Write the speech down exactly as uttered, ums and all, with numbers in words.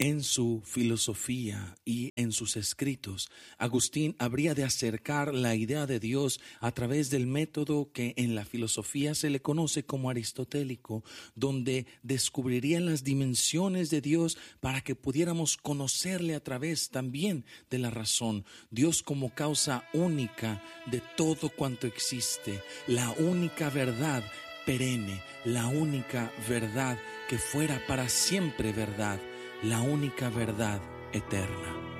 En su filosofía y en sus escritos, Agustín habría de acercar la idea de Dios a través del método que en la filosofía se le conoce como aristotélico, donde descubriría las dimensiones de Dios para que pudiéramos conocerle a través también de la razón. Dios como causa única de todo cuanto existe, la única verdad perenne, la única verdad que fuera para siempre verdad, la única verdad eterna.